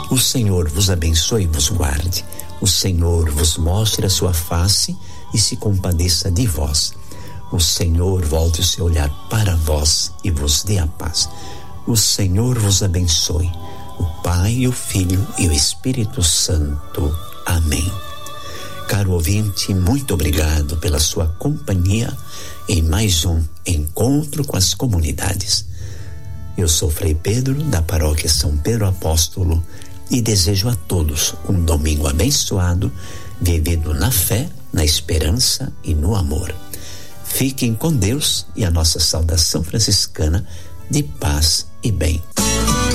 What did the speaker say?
O Senhor vos abençoe e vos guarde. O Senhor vos mostre a sua face e se compadeça de vós. O Senhor volte o seu olhar para vós e vos dê a paz. O Senhor vos abençoe, o Pai, o Filho e o Espírito Santo. Amém. Caro ouvinte, muito obrigado pela sua companhia em mais um Encontro com as Comunidades. Eu sou Frei Pedro, da Paróquia São Pedro Apóstolo, e desejo a todos um domingo abençoado, vivido na fé, na esperança e no amor. Fiquem com Deus e a nossa saudação franciscana de paz e bem.